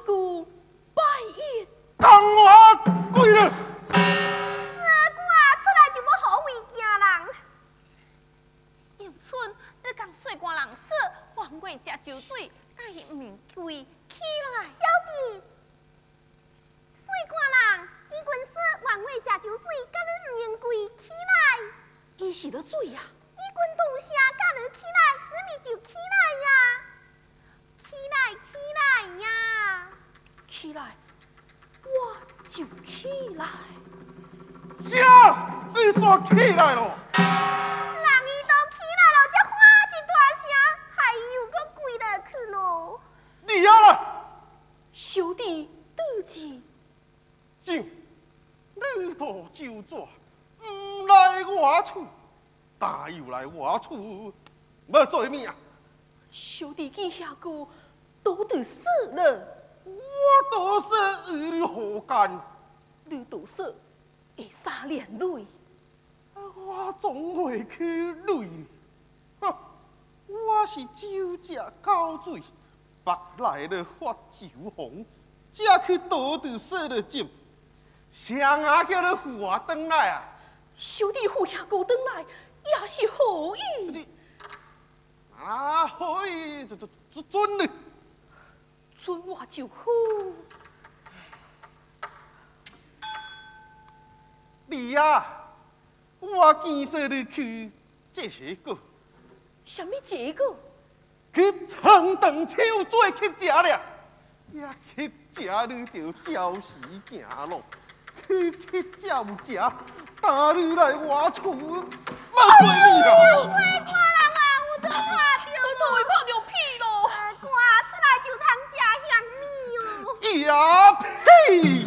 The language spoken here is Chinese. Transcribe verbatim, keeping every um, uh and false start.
姑拜宴。 讲话跪了。 这我出来就要好为惊人。 迎春，你讲水官人死，王贵食酒水，但是唔跪起来。 小弟，水官人，伊君说晚会食酒水，甲你唔应跪起来。 伊是咧水呀、 伊君动声，甲你起来，你咪就起来呀，起来起来呀， 起来，我就起来。 姐，你煞起来咯？ 人伊都起来了，才喊一大声，还又搁跪落去咯。 你啊啦！ 小弟得志， 就你都就做，唔来我厝，大又来我厝，要做咩啊？ 小弟见遐个都得死了， 我都是与你何干？ 你都死会三连累。 我总会去累。哼，我是酒食高水，白来了发酒疯，才去倒着说了酒。谁啊叫你扶我转来啊？ 小弟扶遐个转来也是好意， 啊，可以，就就就准你。 准我就好。 你呀、我建设你去这些个， 什么结果？ 去长长秋水去食了，也去食你就照时行路，去去食有食，打你来我厝，要做你啊！ 水官人啊，有得拍着， 都会拍着屁咯。 呃，赶出来就通食香米哦。 呀呸！